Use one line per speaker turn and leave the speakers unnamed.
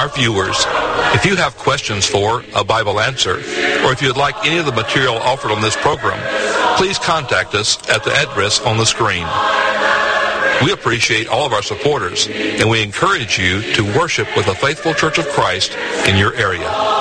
our viewers, if you have questions for A Bible Answer, or if you'd like any of the material offered on this program, please contact us at the address on the screen. We appreciate all of our supporters, and we encourage you to worship with a faithful Church of Christ in your area.